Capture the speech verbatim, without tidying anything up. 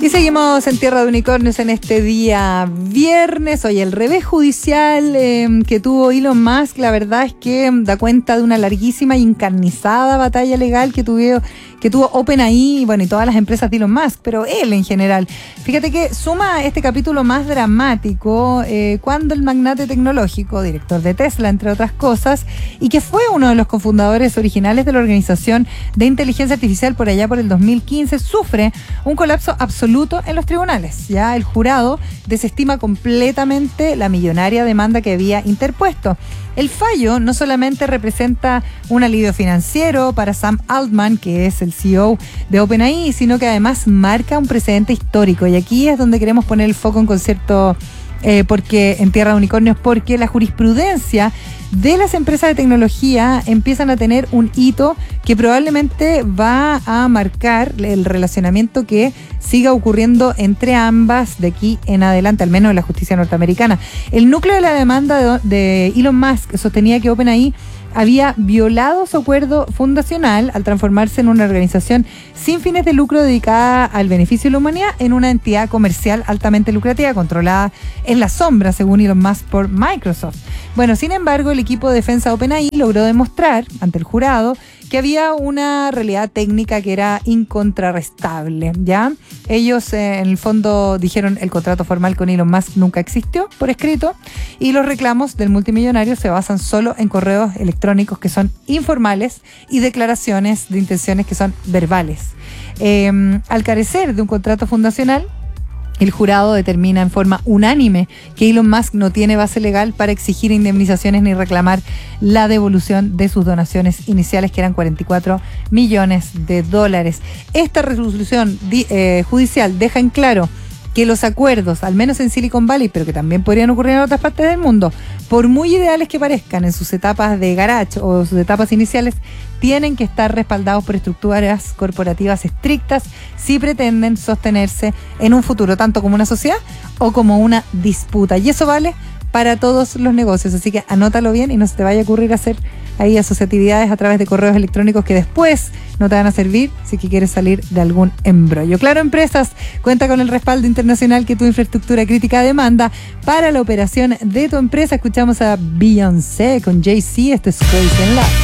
seguimos en Tierra de Unicornios en este día viernes. Hoy el revés judicial eh, que tuvo Elon Musk, la verdad es que da cuenta de una larguísima y encarnizada batalla legal que tuvo, que tuvo OpenAI, bueno, y todas las empresas de Elon Musk, pero él en general. Fíjate que suma este capítulo más dramático eh, cuando el magnate tecnológico, director de Tesla, entre otras cosas, y que fue uno de los cofundadores originales de la Organización de Inteligencia Artificial por allá por el dos mil quince, sufre un colapso absoluto en los tribunales. Ya el jurado desestima completamente la millonaria demanda que había interpuesto. El fallo no solamente representa un alivio financiero para Sam Altman, que es el C E O de OpenAI, sino que además marca un precedente histórico. Y aquí es donde queremos poner el foco en concierto eh, porque en Tierra de Unicornios, porque la jurisprudencia de las empresas de tecnología empiezan a tener un hito que probablemente va a marcar el relacionamiento que siga ocurriendo entre ambas de aquí en adelante, al menos en la justicia norteamericana. El núcleo de la demanda de, de Elon Musk sostenía que OpenAI había violado su acuerdo fundacional al transformarse en una organización sin fines de lucro dedicada al beneficio de la humanidad en una entidad comercial altamente lucrativa, controlada en la sombra, según Elon Musk, por Microsoft. Bueno, sin embargo, el equipo de defensa de OpenAI logró demostrar ante el jurado que había una realidad técnica que era incontrarrestable, ¿ya? Ellos, eh, en el fondo, dijeron el contrato formal con Elon Musk nunca existió por escrito y los reclamos del multimillonario se basan solo en correos electrónicos que son informales y declaraciones de intenciones que son verbales. Eh, al carecer de un contrato fundacional, el jurado determina en forma unánime que Elon Musk no tiene base legal para exigir indemnizaciones ni reclamar la devolución de sus donaciones iniciales, que eran cuarenta y cuatro millones de dólares. Esta resolución eh, judicial deja en claro que los acuerdos, al menos en Silicon Valley, pero que también podrían ocurrir en otras partes del mundo, por muy ideales que parezcan en sus etapas de garage o sus etapas iniciales, tienen que estar respaldados por estructuras corporativas estrictas si pretenden sostenerse en un futuro, tanto como una sociedad o como una disputa. Y eso vale para todos los negocios, así que anótalo bien y no se te vaya a ocurrir hacer ahí asociatividades a través de correos electrónicos que después no te van a servir si que quieres salir de algún embrollo. Claro Empresas cuenta con el respaldo internacional que tu infraestructura crítica demanda para la operación de tu empresa. Escuchamos a Beyoncé con Jay-Z, esto es Crazy in Love.